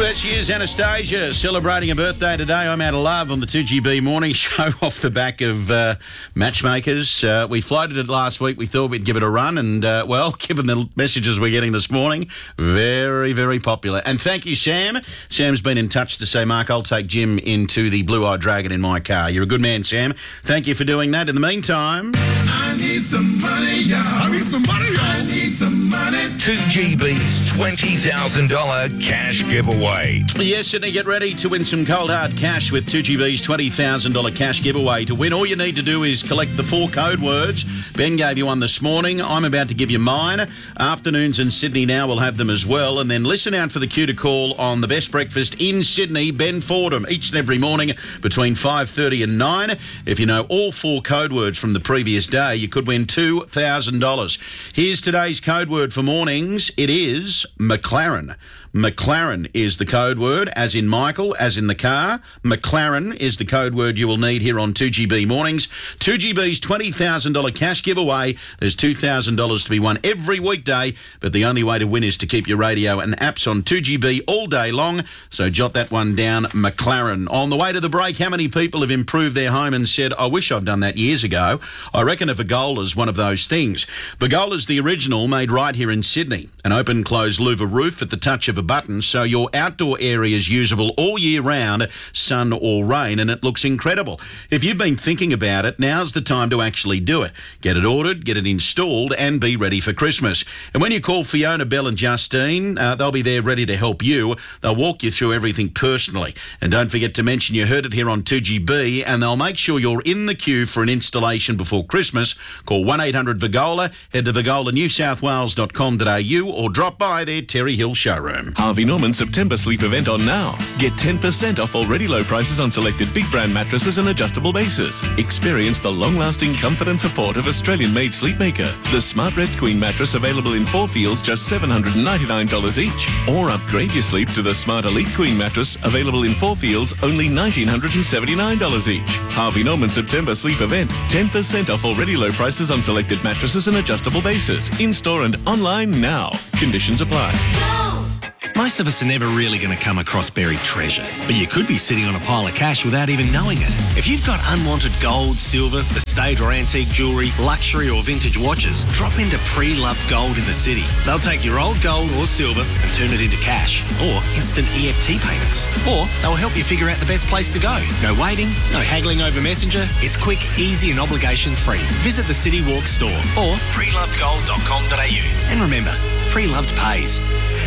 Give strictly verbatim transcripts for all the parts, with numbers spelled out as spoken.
there she is, Anastasia, celebrating a birthday today. I'm out of love on the two G B morning show off the back of uh, Matchmakers. Uh, we floated it last week. We thought we'd give it a run. And, uh, well, given the messages we're getting this morning, very, very popular. And thank you, Sam. Sam's been in touch to say, Mark, I'll take Jim into the Blue-Eyed Dragon in my car. You're a good man, Sam. Thank you for doing that. In the meantime... I need some money, y'all. I need some money, y'all. I need some money. two G B's twenty thousand dollars cash giveaway. Yes, Sydney, get ready to win some cold hard cash with two G B's twenty thousand dollars cash giveaway. To win, all you need to do is collect the four code words. Ben gave you one this morning. I'm about to give you mine. Afternoons in Sydney now will have them as well. And then listen out for the cue to call on the best breakfast in Sydney, Ben Fordham, each and every morning between five thirty and nine. If you know all four code words from the previous day, you could win two thousand dollars. Here's today's code word for mornings. It is McLaren. McLaren is the code word, as in Michael, as in the car. McLaren is the code word you will need here on two G B Mornings. two G B's twenty thousand dollars cash giveaway. There's two thousand dollars to be won every weekday, but the only way to win is to keep your radio and apps on two G B all day long. So jot that one down, McLaren. On the way to the break, how many people have improved their home and said, I wish I'd done that years ago? I reckon a Vigola's one of those things. Vigola's the original, made right here in Sydney. An open-closed louver roof at the touch of a button, so your outdoor area is usable all year round, sun or rain, and it looks incredible. If you've been thinking about it, now's the time to actually do it. Get it ordered, get it installed, and be ready for Christmas. And when you call Fiona, Bell and Justine, uh, they'll be there ready to help you. They'll walk you through everything personally. And don't forget to mention you heard it here on two G B, and they'll make sure you're in the queue for an installation before Christmas. Call one eight hundred Vigola, head to vigola new south wales dot com dot a u or drop by their Terry Hill showroom. Harvey Norman September sleep event on now. Get ten percent off already low prices on selected big brand mattresses and adjustable bases. Experience the long-lasting comfort and support of Australian-made Sleepmaker. The Smart Rest Queen mattress available in four feels just seven hundred ninety-nine dollars each. Or upgrade your sleep to the Smart Elite Queen mattress available in four feels only one thousand nine hundred seventy-nine dollars each. Harvey Norman September sleep event. ten percent off already low prices on selected mattresses and adjustable bases. In-store and online now. Conditions apply. Most of us are never really going to come across buried treasure, but you could be sitting on a pile of cash without even knowing it. If you've got unwanted gold, silver, estate or antique jewellery, luxury or vintage watches, drop into Pre-Loved Gold in the city. They'll take your old gold or silver and turn it into cash, or instant E F T payments. Or they'll help you figure out the best place to go. No waiting, no haggling over Messenger. It's quick, easy and obligation-free. Visit the City Walk store or pre loved gold dot com dot a u. And remember, Pre-Loved pays.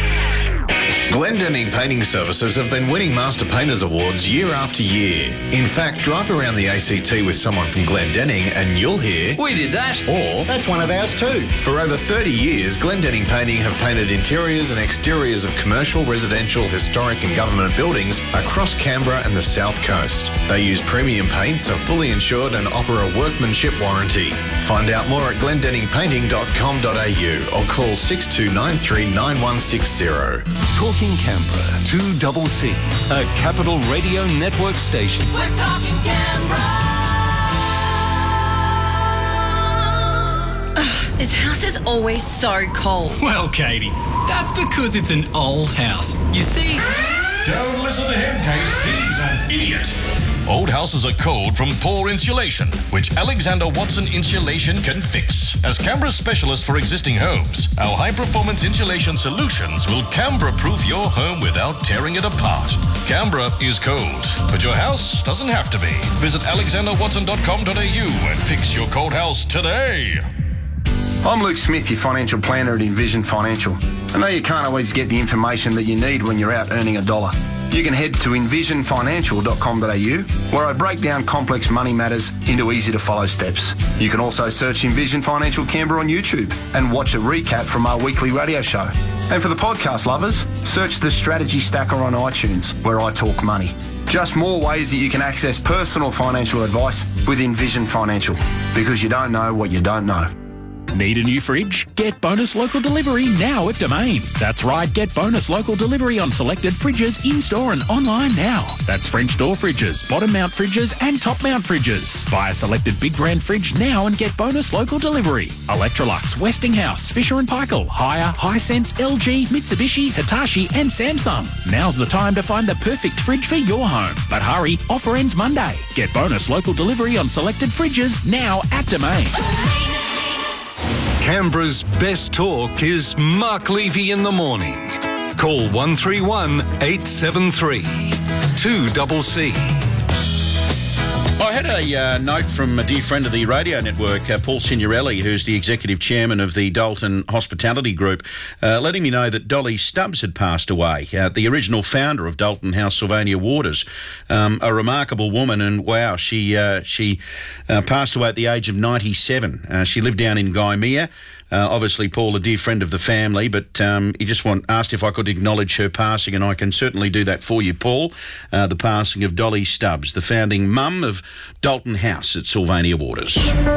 Glendenning Painting Services have been winning Master Painters Awards year after year. In fact, drive around the A C T with someone from Glendenning and you'll hear, we did that. Or, that's one of ours too. For over thirty years, Glendenning Painting have painted interiors and exteriors of commercial, residential, historic and government buildings across Canberra and the South Coast. They use premium paints, are fully insured and offer a workmanship warranty. Find out more at glendenning painting dot com dot a u or call six two nine three nine one six zero. Talking Canberra, two C C, a Capital Radio Network station. We're talking Canberra. Ugh, this house is always so cold. Well, Katie, that's because it's an old house. You see... Don't listen to him, Kate. He's an idiot. Old houses are cold from poor insulation, which Alexander Watson Insulation can fix. As Canberra's specialist for existing homes, our high-performance insulation solutions will Canberra-proof your home without tearing it apart. Canberra is cold, but your house doesn't have to be. Visit alexander watson dot com dot a u and fix your cold house today. I'm Luke Smith, your financial planner at Envision Financial. I know you can't always get the information that you need when you're out earning a dollar. You can head to envision financial dot com dot a u, where I break down complex money matters into easy-to-follow steps. You can also search Envision Financial Canberra on YouTube and watch a recap from our weekly radio show. And for the podcast lovers, search the Strategy Stacker on iTunes, where I talk money. Just more ways that you can access personal financial advice with Envision Financial, because you don't know what you don't know. Need a new fridge? Get bonus local delivery now at Domain. That's right, get bonus local delivery on selected fridges in-store and online now. That's French door fridges, bottom mount fridges and top mount fridges. Buy a selected big brand fridge now and get bonus local delivery. Electrolux, Westinghouse, Fisher and Paykel, Haier, Hisense, L G, Mitsubishi, Hitachi and Samsung. Now's the time to find the perfect fridge for your home. But hurry, offer ends Monday. Get bonus local delivery on selected fridges now at Domain. Canberra's best talk is Mark Levy in the morning. Call one three one, eight seven three, two C C. I had a uh, note from a dear friend of the radio network, uh, Paul Signorelli, who's the executive chairman of the Dalton Hospitality Group, uh, letting me know that Dolly Stubbs had passed away, uh, the original founder of Dalton House Sylvania Waters, um, a remarkable woman, and wow, she uh, she uh, passed away at the age of ninety-seven. Uh, she lived down in Gymea. Uh, obviously, Paul, a dear friend of the family, but um, he just want, asked if I could acknowledge her passing, and I can certainly do that for you, Paul. Uh, the passing of Dolly Stubbs, the founding mum of Dalton House at Sylvania Waters.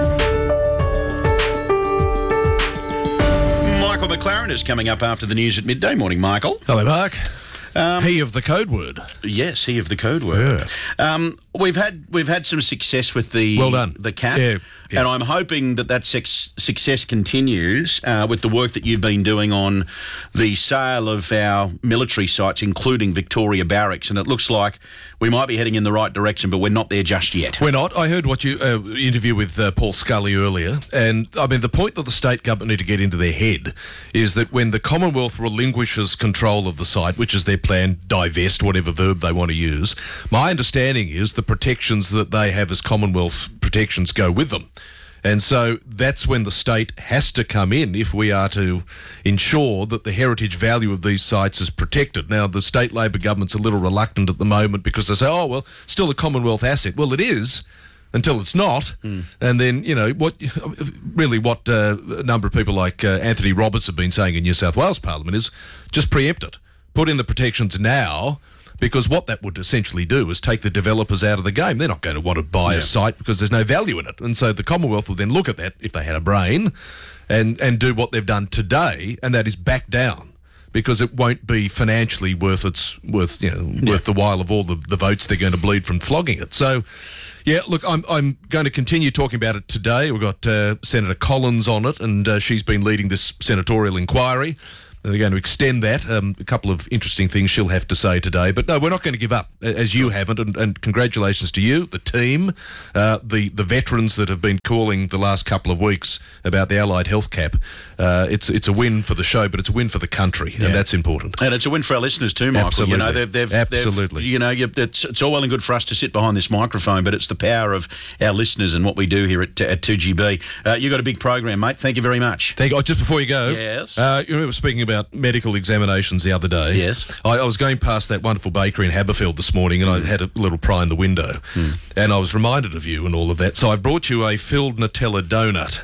Michael McLaren is coming up after the news at midday. Morning, Michael. Hello, Mark. Um, he of the code word. Yes, he of the code word. Yeah. Um, we've had we've had some success with the well done. the cap, yeah, yeah. and I'm hoping that that sex, success continues uh, with the work that you've been doing on the sale of our military sites, including Victoria Barracks. And it looks like we might be heading in the right direction, but we're not there just yet. We're not. I heard what you uh, interview with uh, Paul Scully earlier, and I mean the point that the state government need to get into their head is that when the Commonwealth relinquishes control of the site, which is their plan, divest, whatever verb they want to use, my understanding is the protections that they have as Commonwealth protections go with them. And so that's when the state has to come in if we are to ensure that the heritage value of these sites is protected. Now, the state Labor government's a little reluctant at the moment because they say, oh, well, still a Commonwealth asset. Well, it is until it's not. Mm. And then, you know, what really what uh, a number of people like uh, Anthony Roberts have been saying in New South Wales Parliament is just preempt it. Put in the protections now, because what that would essentially do is take the developers out of the game. They're not going to want to buy yeah. a site because there's no value in it. And so the Commonwealth will then look at that, if they had a brain, and, and do what they've done today, and that is back down, because it won't be financially worth its worth you know yeah. worth the while of all the, the votes they're going to bleed from flogging it. So, yeah, look, I'm I'm going to continue talking about it today. We've got uh, Senator Collins on it, and uh, she's been leading this senatorial inquiry. They're going to extend that. Um, a couple of interesting things she'll have to say today. But no, we're not going to give up, as you haven't. And, and congratulations to you, the team, uh, the, the veterans that have been calling the last couple of weeks about the Allied Health Cap. Uh, it's it's a win for the show, but it's a win for the country, yeah. and that's important. And it's a win for our listeners too, Michael. Absolutely. You know, they've, they've, Absolutely. They've, you know, it's, it's all well and good for us to sit behind this microphone, but it's the power of our listeners and what we do here at, at two G B. Uh, you've got a big program, mate. Thank you very much. Thank you. Oh, just before you go, yes. Uh, you remember speaking about medical examinations the other day. Yes. I, I was going past that wonderful bakery in Haberfield this morning, and mm. I had a little pry in the window, mm. and I was reminded of you and all of that. So I brought you a filled Nutella donut.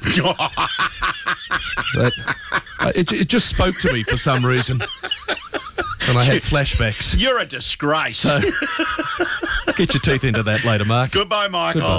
that, uh, it, it just spoke to me for some reason, and I had flashbacks. You're a disgrace. So get your teeth into that later, Mark. Goodbye, Michael. Goodbye.